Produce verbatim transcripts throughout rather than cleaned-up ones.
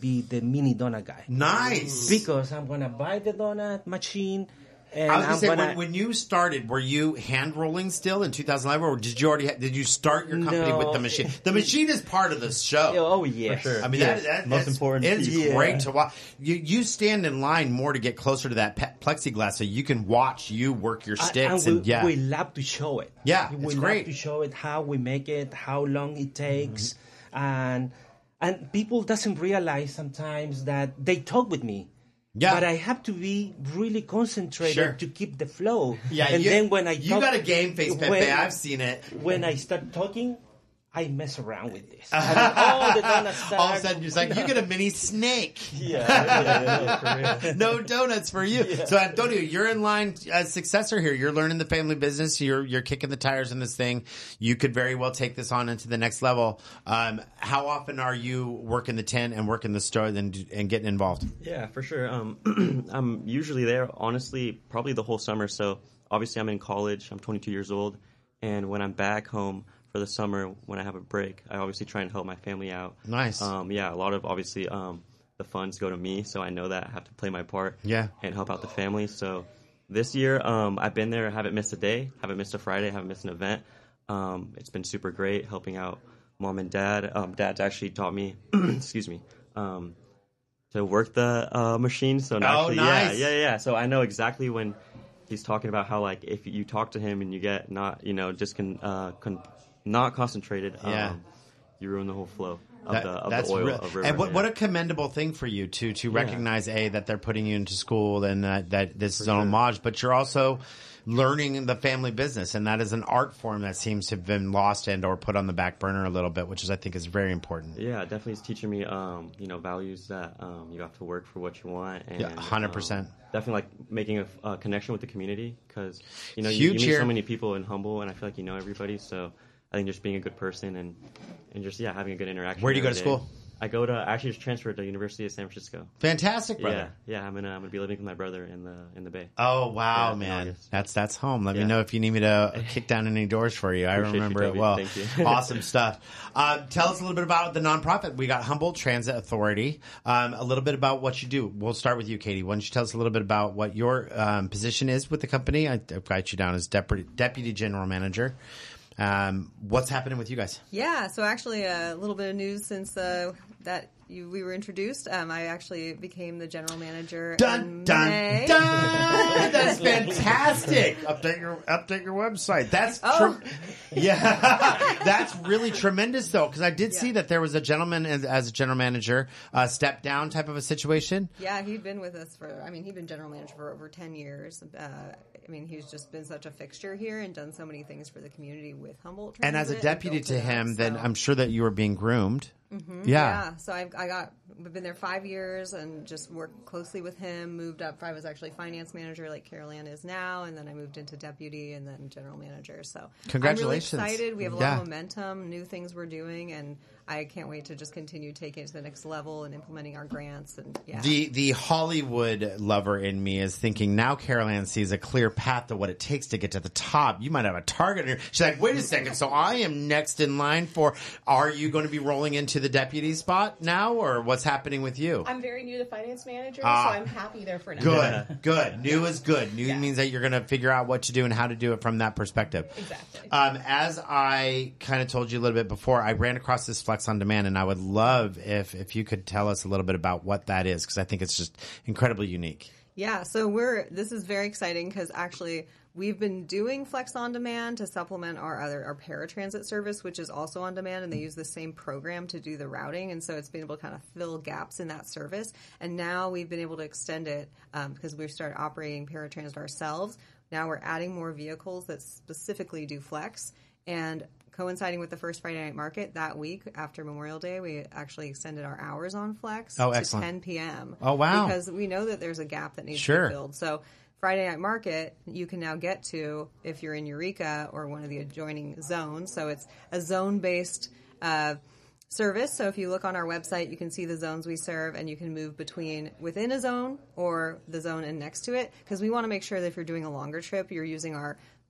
be the mini donut guy. Nice. Because I'm going to buy the donut machine. And I was I'm gonna say, gonna, when, when you started, were you hand rolling still in two thousand eleven, or did you already ha- did you start your company No. with the machine? The machine is part of the show. Oh yes, For sure. I mean, Yes. that, that, Most that's, important It's piece. great Yeah. to watch. You you stand in line more to get closer to that pe- plexiglass, so you can watch you work your sticks. and, And, we, yeah, we love to show it. Yeah, we it's love great. to show it how we make it, how long it takes, and and people doesn't realize sometimes that they talk with me. Yeah. But I have to be really concentrated Sure. to keep the flow. yeah. and you, then when I you talk, got a game face, Pepe. when- I've seen it. when I start talking, I mess around with this. And all the donuts start. All of a sudden, you're like, you get a mini snake. yeah, yeah, yeah, for real. No donuts for you. So Antonio, you're in line as successor here. You're learning the family business. You're you're kicking the tires in this thing. You could very well take this on into the next level. Um, how often are you working the tent and working the store and and getting involved? Yeah, for sure. Um, I'm usually there, honestly, probably the whole summer. So obviously I'm in college. I'm twenty-two years old. And when I'm back home for the summer, when I have a break, I obviously try and help my family out. Nice. Um, yeah, a lot of, obviously, um, the funds go to me. So I know that I have to play my part Yeah. and help out the family. So this year, um, I've been there. I haven't missed a day. Haven't missed a Friday. Haven't missed an event. Um, it's been super great helping out mom and dad. Um, dad's actually taught me, excuse me, um, to work the uh, machine. So naturally, nice. yeah, yeah, yeah. So I know exactly when he's talking about how, like, if you talk to him and you get not, you know, just con, uh, con, not concentrated, Yeah. um, you ruin the whole flow of That- the of that's the oil real- of river. and what, yeah. what a commendable thing for you to to recognize a that they're putting you into school and that, that this is an sure. homage, but you're also learning the family business, and that is an art form that seems to have been lost and or put on the back burner a little bit, which is I think is very important. Yeah, definitely, it's teaching me, um, you know, values that um, you have to work for what you want, and Yeah, one hundred percent. um, definitely like making a, a connection with the community because you know you, Huge you meet here. so many people in Humble, and I feel like you know everybody. So I think just being a good person and and just yeah having a good interaction. Where do you go every to day. school? I go to I actually just transferred to the University of San Francisco. Fantastic, brother. Yeah, yeah, I'm gonna I'm gonna be living with my brother in the in the Bay. Oh wow, Yeah, in man, August. that's that's home. Let me Yeah. know if you need me to kick down any doors for you. I Appreciate you, remember it Toby. well. Thank you. Awesome stuff. Uh, tell us a little bit about the nonprofit. We got Humboldt Transit Authority. Um, a little bit about what you do. We'll start with you, Katie. Why don't you tell us a little bit about what your um, position is with the company? I, I've got you down as deputy deputy general manager. Um, what's happening with you guys? Yeah, so actually a little bit of news since uh, that you, we were introduced. Um, I actually became the general manager Dun in dun May. dun! That's fantastic. Update your update your website. That's Oh. tre- yeah. That's really tremendous though, because I did see Yeah. that there was a gentleman as, as a general manager, uh, step down type of a situation. Yeah, he'd been with us for, I mean, he'd been general manager for over ten years. Uh, I mean, he's just been such a fixture here and done so many things for the community with Humboldt Transit. And as a deputy built to it up, him, then so- I'm sure that you were being groomed. Mhm, Yeah. Yeah. So I've, I got, we've been there five years and just worked closely with him, moved up. I was actually finance manager like Carol Ann is now. And then I moved into deputy and then general manager. So Congratulations. I'm really excited. We have a Yeah. lot of momentum, new things we're doing. And I can't wait to just continue taking it to the next level and implementing our grants. And yeah. The the Hollywood lover in me is thinking now Carol Ann sees a clear path to what it takes to get to the top. You might have a target here. She's like, wait a second, so I am next in line for, are you going to be rolling into the deputy spot now, or what's happening with you? I'm very new to finance manager, Ah. so I'm happy there for now. Good, good. New is good. New Yeah. means that you're going to figure out what to do and how to do it from that perspective. Exactly. Um, as I kind of told you a little bit before, I ran across this Flex on Demand, and I would love if if you could tell us a little bit about what that is, because I think it's just incredibly unique. Yeah, so we're this is very exciting because actually we've been doing Flex on Demand to supplement our other our paratransit service, which is also on demand, and they use the same program to do the routing, and so it's been able to kind of fill gaps in that service. And now we've been able to extend it um, because we've started operating paratransit ourselves. Now we're adding more vehicles that specifically do Flex, and coinciding with the first Friday night market that week after Memorial Day, we actually extended our hours on Flex Oh, to excellent. ten p.m. Oh, wow. Because we know that there's a gap that needs Sure. to be filled. So Friday night market you can now get to if you're in Eureka or one of the adjoining zones. So it's a zone-based uh, service. So if you look on our website, you can see the zones we serve, and you can move between within a zone or the zone and next to it, because we want to make sure that if you're doing a longer trip, you're using our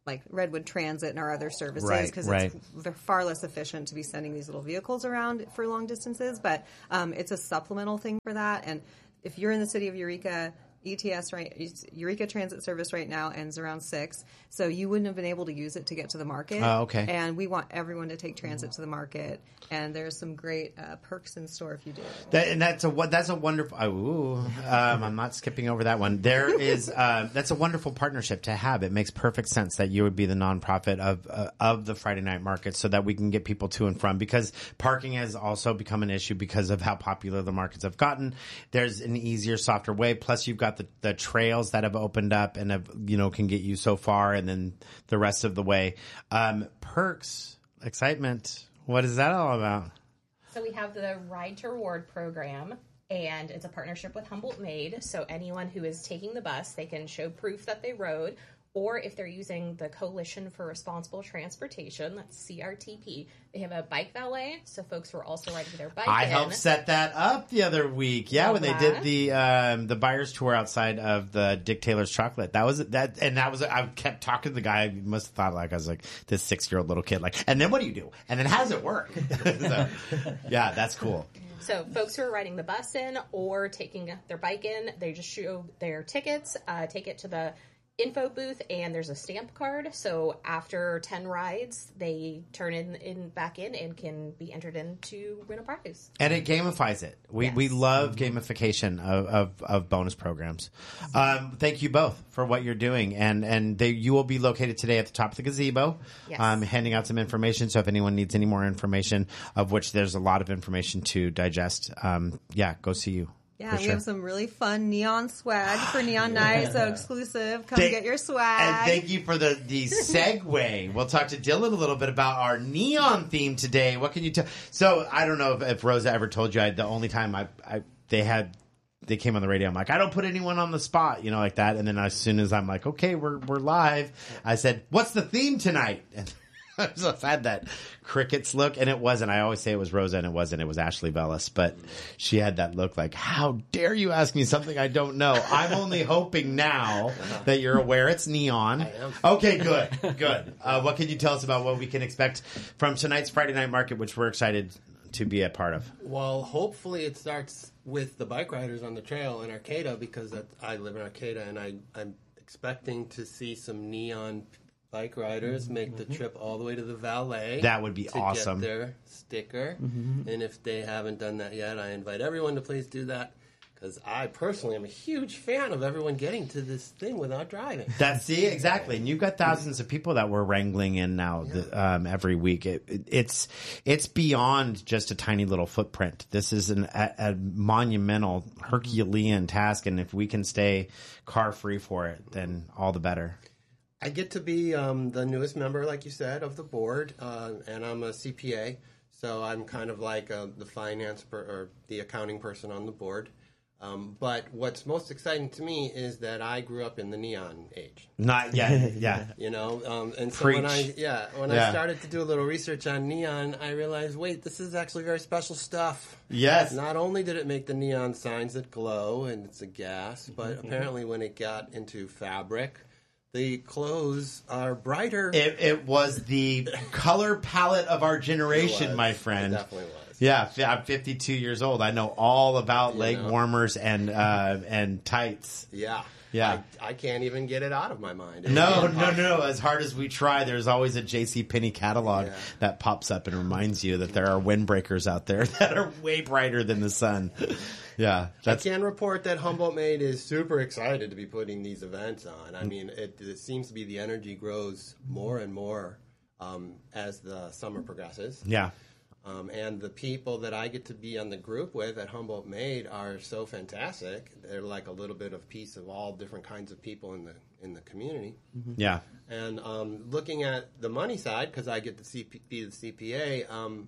like Redwood Transit and our other services Right, because right. it's v- far less efficient to be sending these little vehicles around for long distances. But um, it's a supplemental thing for that. And if you're in the city of Eureka, E T S, right, Eureka Transit Service right now ends around six, so you wouldn't have been able to use it to get to the market. Oh, okay. And we want everyone to take transit to the market, and there's some great uh, perks in store if you do. That, and that's a what that's a wonderful. Oh, ooh, um, I'm not skipping over that one. There is uh, that's a wonderful partnership to have. It makes perfect sense that you would be the nonprofit of uh, of the Friday night market, so that we can get people to and from. Because parking has also become an issue because of how popular the markets have gotten. There's an easier, softer way. Plus, you've got the, the trails that have opened up and have you know can get you so far, and then the rest of the way. Um, perks, excitement. What is that all about? So we have the Ride to Reward program, and it's a partnership with Humboldt Made. So anyone who is taking the bus, they can show proof that they rode, or if they're using the Coalition for Responsible Transportation, that's C R T P, they have a bike valet. So folks who are also riding their bike I in. helped set that up the other week. Yeah, Love when they that. did the um, the buyers tour outside of the Dick Taylor's Chocolate. That was that, and that was. I kept talking to the guy. I must have thought like I was like this six year old little kid. Like, and then what do you do? And then how does it work? So, yeah, that's cool. So folks who are riding the bus in or taking their bike in, they just show their tickets, uh, take it to the info booth, and there's a stamp card. So after ten rides, they turn in, in back in and can be entered in to win a prize. And it gamifies it. We Yes. we love gamification of, of, of bonus programs. Um, thank you both for what you're doing. And and they, you will be located today at the top of the gazebo, Yes. um, handing out some information. So if anyone needs any more information, of which there's a lot of information to digest, um, yeah, go see you. Yeah, For we sure. have some really fun neon swag for Neon Night, so exclusive. Come Thank- get your And swag. thank you for the, the segue. We'll talk to Dylan a little bit about our neon theme today. What can you tell? So I don't know if, if Rosa ever told you. I, the only time I, I they had they came on the radio, I'm like, I don't put anyone on the spot, you know, like that. And then as soon as I'm like, okay, we're we're live, I said, what's the theme tonight? And I just had that crickets look, and it wasn't. I always say it was Rosa, and it wasn't. It was Ashley Bellis, but she had that look like, how dare you ask me something I don't know? I'm only hoping now that you're aware it's neon. I am. Okay, good, good. Uh, what can you tell us about what we can expect from tonight's Friday Night Market, which we're excited to be a part of? Well, hopefully it starts with the bike riders on the trail in Arcata, because that, I live in Arcata, and I, I'm expecting to see some neon bike riders make the trip all the way to the valet. That would be to awesome. Get their sticker. And if they haven't done that yet, I invite everyone to please do that, because I personally am a huge fan of everyone getting to this thing without driving. That see exactly, and you've got thousands of people that we're wrangling in now the, um, every week. It, it, it's it's beyond just a tiny little footprint. This is an, a, a monumental Herculean task, and if we can stay car free for it, then all the better. I get to be um, the newest member, like you said, of the board, uh, and I'm a C P A, so I'm kind of like uh, the finance per, or the accounting person on the board. Um, but what's most exciting to me is that I grew up in the neon age. Not yet, yeah. You know, um, and so when I Preach. yeah when Yeah. I started to do a little research on neon, I realized, wait, this is actually very special stuff. Yes. Not only did it make the neon signs that glow and it's a gas, but apparently when it got into fabric, the clothes are brighter. It, it was the color palette of our generation, It was. my friend. It definitely was. Yeah, f- I'm fifty-two years old. I know all about leg know. warmers and uh, and tights. Yeah. Yeah. I, I can't even get it out of my mind. No, no, no, no. As hard as we try, there's always a JCPenney catalog Yeah. that pops up and reminds you that there are windbreakers out there that are way brighter than the sun. Yeah, I that's can report that Humboldt Made is super excited to be putting these events on. I mean, it, it seems to be the energy grows more and more um, as the summer progresses. yeah. Um, and the people that I get to be on the group with at Humboldt Made are so fantastic. They're like a little bit of piece of all different kinds of people in the in the community. Yeah. And um, looking at the money side, because I get to C P, be the C P A, um,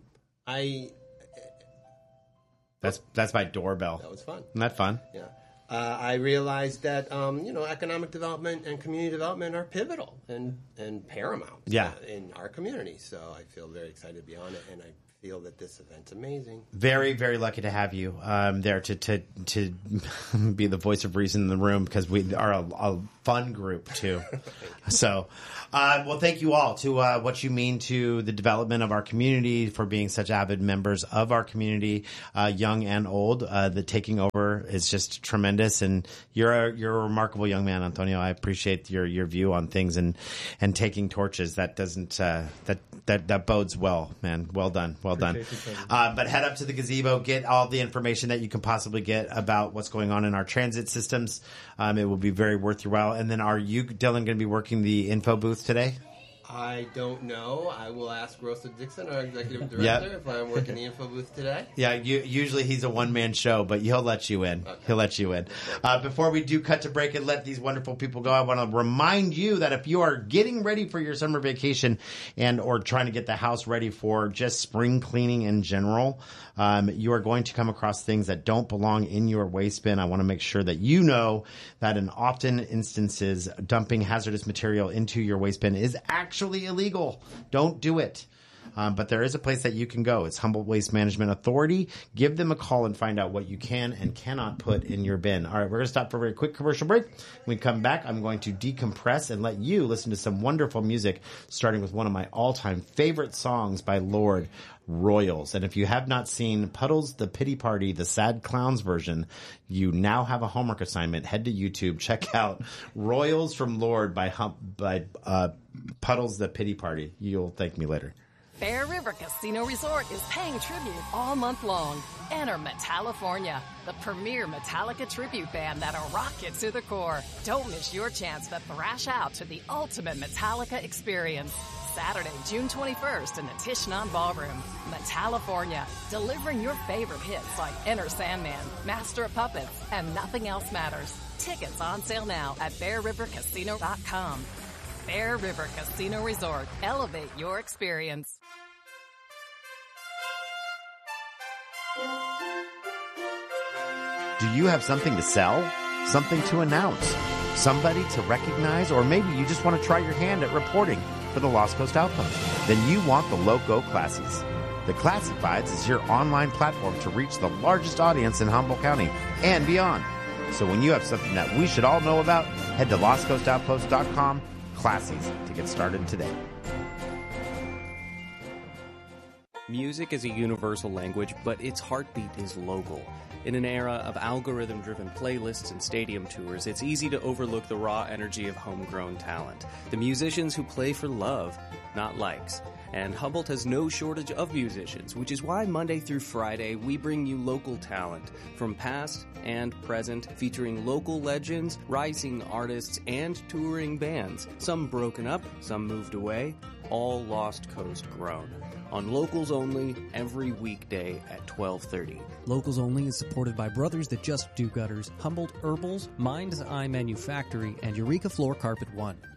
I That's that's my doorbell. that was fun. Isn't that fun? Yeah. Uh, I realized that um, you know economic development and community development are pivotal and, and paramount Yeah. uh, in our community. So I feel very excited to be on it, and I feel that this event's amazing. Very, very lucky to have you um, there to to to be the voice of reason in the room, because we are a, a fun group too. So, uh, well, thank you all to uh, what you mean to the development of our community, for being such avid members of our community, uh, young and old. Uh, the taking over is just tremendous, and you're a, you're a remarkable young man, Antonio. I appreciate your your view on things and and taking torches. That doesn't uh, that that that bodes well, man. Well done, well done. Uh, but head up to the gazebo, get all the information that you can possibly get about what's going on in our transit systems. Um, it will be very worth your while. And then, are you, Dylan, going to be working the info booth today? I don't know. I will ask Rosa Dixon, our executive director, Yep. if I'm working the info booth today. Yeah, you, usually he's a one-man show, but he'll let you in. Okay. He'll let you in. Uh, before we do cut to break and let these wonderful people go, I want to remind you that if you are getting ready for your summer vacation and or trying to get the house ready for just spring cleaning in general, um, you are going to come across things that don't belong in your waste bin. I want to make sure that you know that in often instances, dumping hazardous material into your waste bin is actually illegal. Don't do it. Um, but there is a place that you can go. It's Humboldt Waste Management Authority. Give them a call and find out what you can and cannot put in your bin. All right, we're going to stop for a very quick commercial break. When we come back, I'm going to decompress and let you listen to some wonderful music, starting with one of my all-time favorite songs by Lorde, Royals. And if you have not seen Puddles the Pity Party, the Sad Clowns version, you now have a homework assignment. Head to YouTube. Check out Royals from Lorde by, hum- by uh, Puddles the Pity Party. You'll thank me later. Bear River Casino Resort is paying tribute all month long. Enter Metallifornia, the premier Metallica tribute band that'll rock it to the core. Don't miss your chance to thrash out to the ultimate Metallica experience. Saturday, June twenty-first in the Tishnan Ballroom. Metallifornia, delivering your favorite hits like Enter Sandman, Master of Puppets, and Nothing Else Matters. Tickets on sale now at bear river casino dot com. Bear River Casino Resort. Elevate your experience. Do you have something to sell? Something to announce? Somebody to recognize? Or maybe you just want to try your hand at reporting for the Lost Coast Outpost? Then you want the Loco Classies. The Classifieds is your online platform to reach the largest audience in Humboldt County and beyond. So when you have something that we should all know about, head to lost coast outpost dot com. Classies to get started today. Music is a universal language, but its heartbeat is local. In an era of algorithm-driven playlists and stadium tours, it's easy to overlook the raw energy of homegrown talent. The musicians who play for love, not likes. And Humboldt has no shortage of musicians, which is why Monday through Friday we bring you local talent from past and present, featuring local legends, rising artists, and touring bands. Some broken up, some moved away, all Lost Coast grown. On Locals Only, every weekday at twelve thirty. Locals Only is supported by Brothers That Just Do Gutters, Humboldt Herbals, Mind's Eye Manufactory, and Eureka Floor Carpet One.